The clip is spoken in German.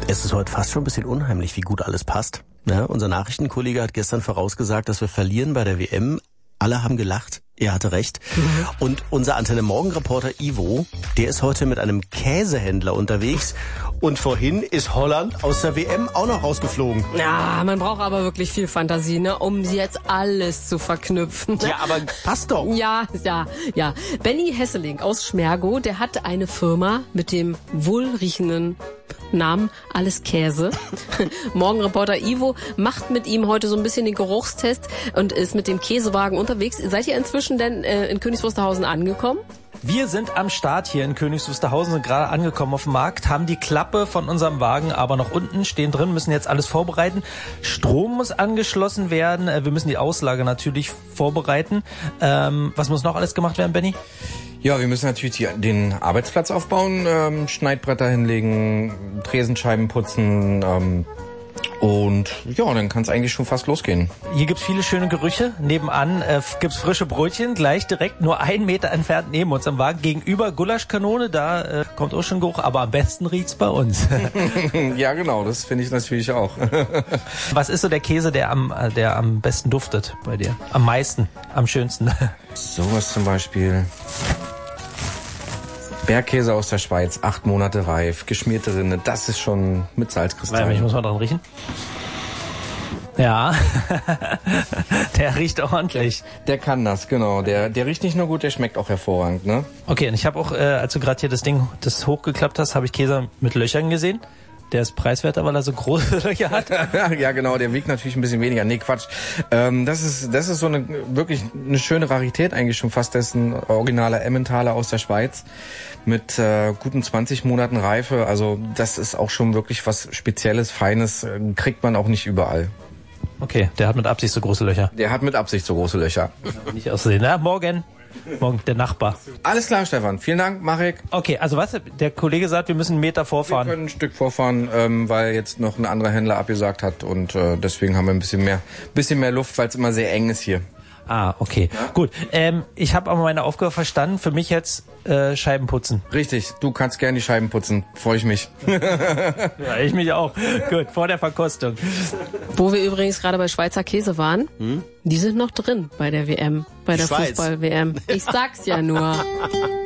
Es ist heute fast schon ein bisschen unheimlich, wie gut alles passt. Ja, unser Nachrichtenkollege hat gestern vorausgesagt, dass wir verlieren bei der WM. Alle haben gelacht. Er hatte recht. Und unser Antenne-Morgen-Reporter Ivo, der ist heute mit einem Käsehändler unterwegs. Und vorhin ist Holland aus der WM auch noch rausgeflogen. Ja, man braucht aber wirklich viel Fantasie, ne, um jetzt alles zu verknüpfen. Ja, aber passt doch. Ja. Benny Hesseling aus Schmergow, der hat eine Firma mit dem wohlriechenden Namen Alles Käse. Morgenreporter Ivo macht mit ihm heute so ein bisschen den Geruchstest und ist mit dem Käsewagen unterwegs. Seid ihr inzwischen denn in Königs Wusterhausen angekommen? Wir sind am Start hier in Königs Wusterhausen, sind gerade angekommen auf dem Markt, haben die Klappe von unserem Wagen aber noch unten, stehen drin, müssen jetzt alles vorbereiten. Strom muss angeschlossen werden, wir müssen die Auslage natürlich vorbereiten. Was muss noch alles gemacht werden, Benny? Ja, wir müssen natürlich den Arbeitsplatz aufbauen, Schneidbretter hinlegen, Tresenscheiben putzen, und ja, dann kann es eigentlich schon fast losgehen. Hier gibt's viele schöne Gerüche. Nebenan gibt's frische Brötchen, gleich direkt nur 1 Meter entfernt neben uns am Wagen. Gegenüber Gulaschkanone, da kommt auch schon Geruch, aber am besten riecht's bei uns. Ja, genau, das finde ich natürlich auch. Was ist so der Käse, der am besten duftet bei dir? Am meisten, am schönsten? Sowas zum Beispiel. Bergkäse aus der Schweiz, 8 Monate reif, geschmierte Rinde, das ist schon mit Salzkristallen. Ich muss mal dran riechen. Ja, der riecht ordentlich. Der kann das, genau. Der riecht nicht nur gut, der schmeckt auch hervorragend, ne? Okay, und ich habe auch, als du gerade hier das hochgeklappt hast, habe ich Käse mit Löchern gesehen. Der ist preiswerter, weil er so große Löcher hat. Ja, genau, der wiegt natürlich ein bisschen weniger. Nee, Quatsch. Das ist so wirklich eine schöne Rarität eigentlich schon fast. Das ist ein originaler Emmentaler aus der Schweiz mit guten 20 Monaten Reife. Also das ist auch schon wirklich was Spezielles, Feines. Kriegt man auch nicht überall. Okay, der hat mit Absicht so große Löcher. Der hat mit Absicht so große Löcher. Nicht aussehen. Na, morgen der Nachbar. Alles klar, Stefan. Vielen Dank, Marek. Okay, also was? Der Kollege sagt, wir müssen 1 Meter vorfahren. Wir können ein Stück vorfahren, weil jetzt noch ein anderer Händler abgesagt hat und deswegen haben wir ein bisschen mehr Luft, weil es immer sehr eng ist hier. Ah, okay. Ja? Gut. Ich habe aber meine Aufgabe verstanden. Für mich jetzt Scheiben putzen. Richtig. Du kannst gerne die Scheiben putzen. Freue ich mich. Ja, ich mich auch. Gut, vor der Verkostung. Wo wir übrigens gerade bei Schweizer Käse waren, die sind noch drin bei der WM, bei der Fußball-WM. Ich sag's ja nur.